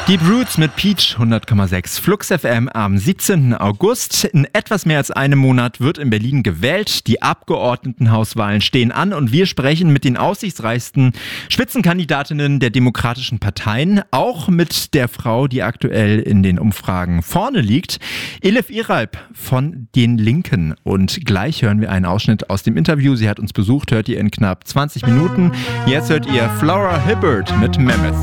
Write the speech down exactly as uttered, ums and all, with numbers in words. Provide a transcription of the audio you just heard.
Deep Roots mit Peach, hundert Komma sechs Flux F M am siebzehnten August. In etwas mehr als einem Monat wird in Berlin gewählt. Die Abgeordnetenhauswahlen stehen an und wir sprechen mit den aussichtsreichsten Spitzenkandidatinnen der demokratischen Parteien. Auch mit der Frau, die aktuell in den Umfragen vorne liegt, Elif Iralp von den Linken. Und gleich hören wir einen Ausschnitt aus dem Interview. Sie hat uns besucht, hört ihr in knapp zwanzig Minuten. Jetzt hört ihr Flora Hibbert mit Mammoth.